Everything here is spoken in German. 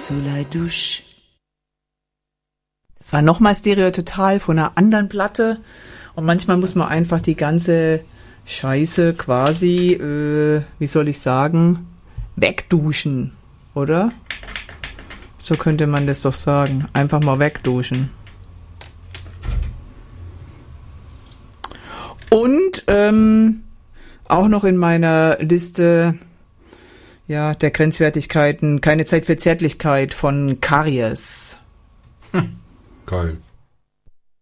sous la douche. Das war nochmal Stereo Total von einer anderen Platte. Und manchmal muss man einfach die ganze Scheiße quasi, wie soll ich sagen, wegduschen, oder? So könnte man das doch sagen. Einfach mal wegduschen. Und auch noch in meiner Liste der Grenzwertigkeiten keine Zeit für Zärtlichkeit von Karies. Geil.